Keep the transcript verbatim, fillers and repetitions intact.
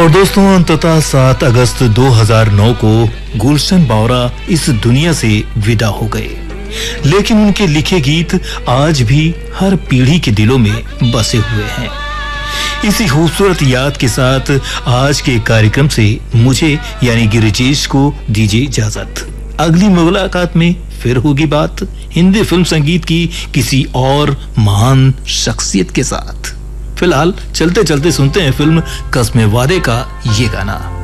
और दोस्तों, अंततः सात अगस्त दो हज़ार नौ को गुलशन बावरा इस दुनिया से विदा हो गए, लेकिन उनके लिखे गीत आज भी हर पीढ़ी के दिलों में बसे हुए हैं। इसी खूबसूरत याद के साथ आज के कार्यक्रम से मुझे यानी गिरिजेश को दीजिए इजाजत। अगली मुलाकात में फिर होगी बात हिंदी फिल्म संगीत की किसी और महान शख्सियत के साथ। फिलहाल चलते चलते सुनते हैं फिल्म कस्मे वादे का ये गाना।